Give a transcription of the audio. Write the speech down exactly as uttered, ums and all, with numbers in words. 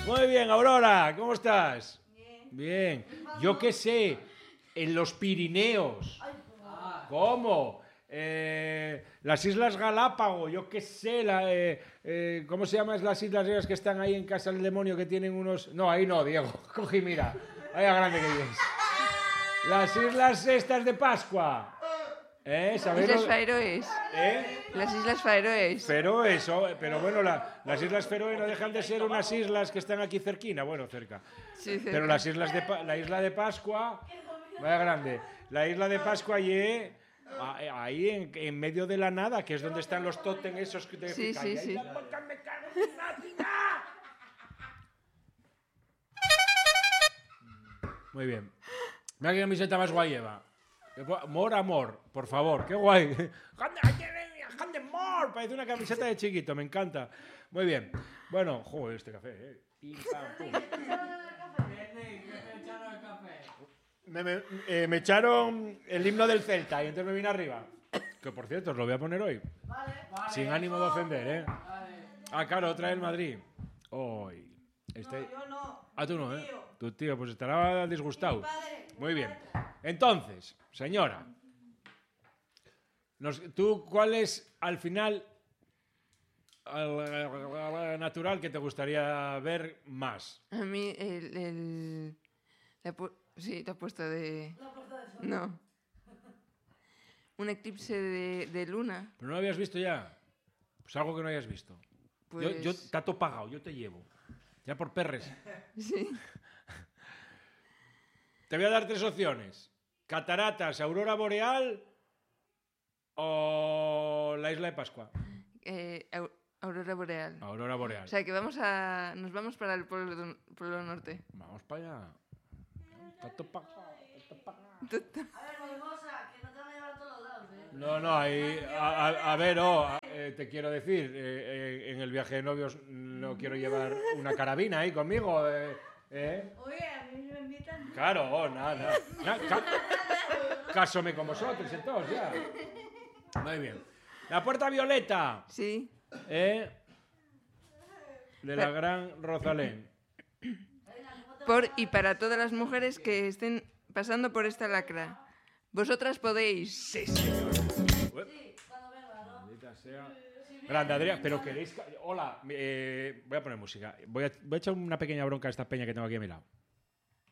Muy bien, Aurora, ¿cómo estás? Bien. Bien. Yo qué sé, en los Pirineos. ¿Cómo? Eh, las Islas Galápagos, yo qué sé, la, eh, eh, ¿cómo se llaman las islas esas que están ahí en Casa del Demonio que tienen unos... No, ahí no, Diego, cogí, mira, ahí a grande que vienes. Las islas estas de Pascua. ¿Eh? ¿Sabéis Islas lo- Faroes. ¿Eh? Las Islas Faroes. Feroe, eso, pero bueno, la- las Islas Feroe no dejan de ser unas islas que están aquí cerquina, bueno, cerca. Sí, cerca. Pero las islas de Pa- la isla de Pascua, vaya grande, la isla de Pascua allí, a- ahí en, en medio de la nada, que es donde están los tótem esos que te Sí, sí, Ahí sí. la boca me cago en la ciudad. Muy bien. Mira qué camiseta más guay lleva. More amor, por favor, qué guay. Hande more, parece una camiseta de chiquito, me encanta. Muy bien. Bueno, joder, este café, eh. Y pam, pum. Me, me- eh, me echaron el himno del Celta y entonces me vine arriba. Que por cierto, os lo voy a poner hoy. Sin ánimo de ofender, ¿eh? Ah, claro, otra del Madrid. Hoy. Este... No, yo no. Ah, tú no, Mi ¿eh? tío. Tu tío, pues estará disgustado. Mi padre. Muy bien. Entonces, señora, nos- ¿tú cuál es al final el natural que te gustaría ver más? A mí el... el la pu- sí, te ha puesto de... La puerta de sol. No. Un eclipse de, de luna. ¿Pero no lo habías visto ya? Pues algo que no hayas visto. Pues... Yo, yo te ato pagado, yo te llevo. Ya por perres. Sí. Te voy a dar tres opciones. Cataratas, aurora boreal o la isla de Pascua. Eh, au- aurora boreal. Aurora boreal. O sea que vamos a... Nos vamos para el polo, do- polo norte. Vamos para allá. Tato pagado, tato pagado. A ver, Mimosa, que no te van a llevar a todos lados, ¿eh? No, no, ahí, a, a- a ver, no, a- eh, te quiero decir, eh, eh, en el viaje de novios no quiero llevar una carabina ahí conmigo. Eh, eh. Oye, a mí me invitan. Claro, oh, nada, nada. Na- ca- Cásome con vosotros, entonces, ya. Muy bien. La puerta violeta, Sí. ¿eh? De la gran Rosalén. Por y para todas las mujeres que estén pasando por esta lacra. Vosotras podéis. Sí, señor. Sí, cuando venga, ¿no? Maldita sea. Grande, Adrián, pero queréis... ca- Hola, eh, voy a poner música. Voy a, voy a echar una pequeña bronca a esta peña que tengo aquí a mi lado.